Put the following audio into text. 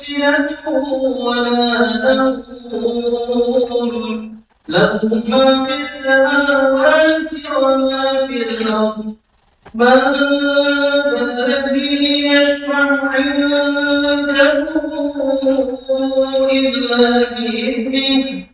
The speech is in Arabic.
سِنَةٌ وَلَا نَوْمٌ له ما في السماوات وما في الأرض من ذا الذي يشفع عنده إلا بإذنه